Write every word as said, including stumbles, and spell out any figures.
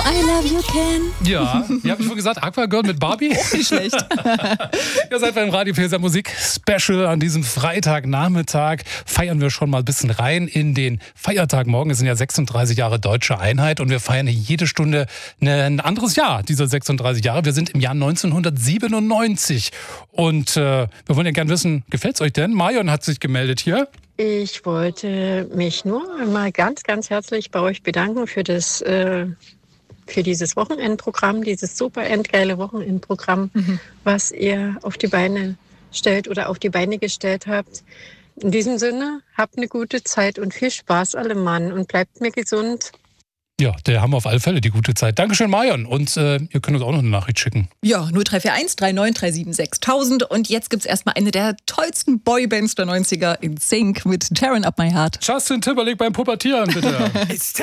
I love you, Ken. Ja, wie habe ich vorhin gesagt? Aquagirl mit Barbie? Auch nicht schlecht. Ihr seid beim Radio Pilser Musik Special. An diesem Freitagnachmittag feiern wir schon mal ein bisschen rein in den Feiertag. Morgen Es sind ja sechsunddreißig Jahre Deutsche Einheit und wir feiern hier jede Stunde ein anderes Jahr dieser sechsunddreißig Jahre. Wir sind im Jahr neunzehnhundertsiebenundneunzig und äh, wir wollen ja gerne wissen, gefällt's euch denn? Marion hat sich gemeldet hier. Ich wollte mich nur mal ganz, ganz herzlich bei euch bedanken für das, äh, für dieses Wochenendprogramm, dieses super endgeile Wochenendprogramm, mhm. was ihr auf die Beine stellt oder auf die Beine gestellt habt. In diesem Sinne, habt eine gute Zeit und viel Spaß alle Mann und bleibt mir gesund. Ja, der haben wir auf alle Fälle die gute Zeit. Dankeschön, Marion. Und äh, ihr könnt uns auch noch eine Nachricht schicken. Ja, null drei vier eins drei neun drei sieben sechs null null null. Und jetzt gibt's erstmal eine der tollsten Boybands der neunziger in Sync mit Tearing Up My Heart. Justin Timberlake beim Pubertieren, bitte.